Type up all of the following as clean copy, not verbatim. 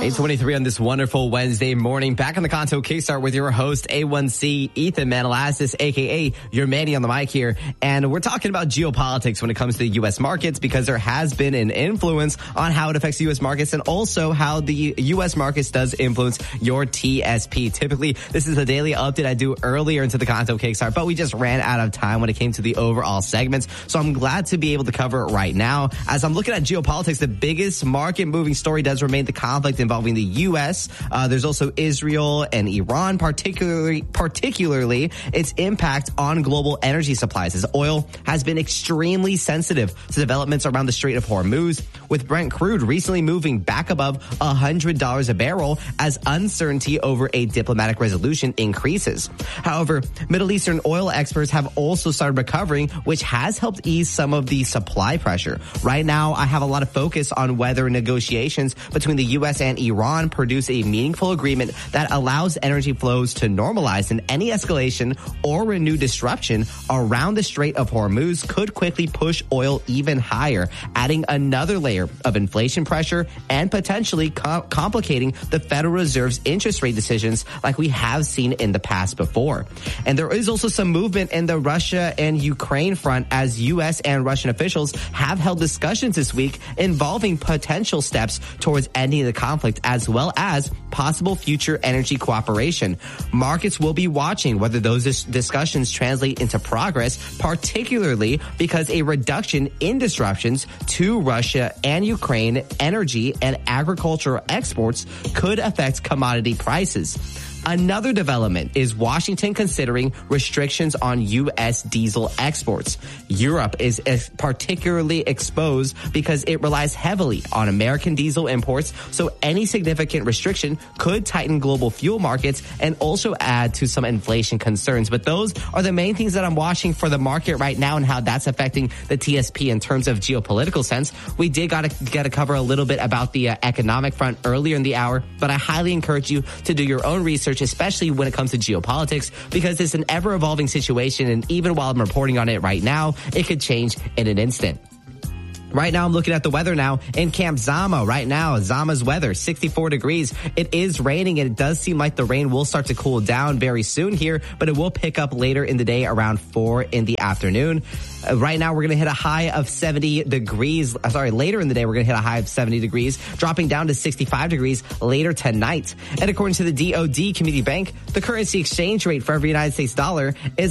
8:23 on this wonderful Wednesday morning. Back on the Kanto Kickstart with your host, A1C, Ethan Manalassis, a.k.a. your Manny on the mic here. And we're talking about geopolitics when it comes to the U.S. markets because there has been an influence on how it affects the U.S. markets and also how the U.S. markets does influence your TSP. Typically, this is a daily update I do earlier into the Kanto Kickstart, but we just ran out of time when it came to the overall segments. So I'm glad to be able to cover it right now. As I'm looking at geopolitics, the biggest market moving story does remain the conflict involving the U.S. There's also Israel and Iran, particularly its impact on global energy supplies, as oil has been extremely sensitive to developments around the Strait of Hormuz, with Brent crude recently moving back above $100 a barrel as uncertainty over a diplomatic resolution increases. However, Middle Eastern oil experts have also started recovering, which has helped ease some of the supply pressure. Right now, I have a lot of focus on whether negotiations between the U.S. and Iran produce a meaningful agreement that allows energy flows to normalize, and any escalation or renewed disruption around the Strait of Hormuz could quickly push oil even higher, adding another layer of inflation pressure and potentially complicating the Federal Reserve's interest rate decisions like we have seen in the past before. And there is also some movement in the Russia and Ukraine front as U.S. and Russian officials have held discussions this week involving potential steps towards ending the conflict as well as possible future energy cooperation. Markets will be watching whether those discussions translate into progress, particularly because a reduction in disruptions to Russia and Ukraine energy and agricultural exports could affect commodity prices. Another development is Washington considering restrictions on U.S. diesel exports. Europe is particularly exposed because it relies heavily on American diesel imports, so any significant restriction could tighten global fuel markets and also add to some inflation concerns. But those are the main things that I'm watching for the market right now and how that's affecting the TSP in terms of geopolitical sense. We did get to cover a little bit about the economic front earlier in the hour, but I highly encourage you to do your own research, especially when it comes to geopolitics, because it's an ever-evolving situation, and even while I'm reporting on it right now, it could change in an instant. Right now, I'm looking at the weather now in Camp Zama. Right now, Zama's weather, 64 degrees. It is raining, and it does seem like the rain will start to cool down very soon here, but it will pick up later in the day around 4 in the afternoon. Right now, we're going to hit a high of 70 degrees. Later in the day, we're going to hit a high of 70 degrees, dropping down to 65 degrees later tonight. And according to the DOD Community Bank, the currency exchange rate for every United States dollar is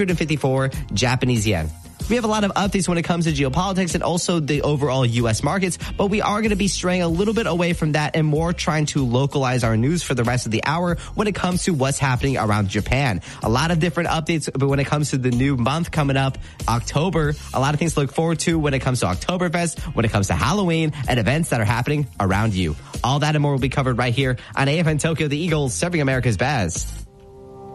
154 Japanese yen. We have a lot of updates when it comes to geopolitics and also the overall U.S. markets, but we are going to be straying a little bit away from that and more trying to localize our news for the rest of the hour when it comes to what's happening around Japan. A lot of different updates, but when it comes to the new month coming up, October, a lot of things to look forward to when it comes to Oktoberfest, when it comes to Halloween, and events that are happening around you. All that and more will be covered right here on AFN Tokyo, the Eagles serving America's best.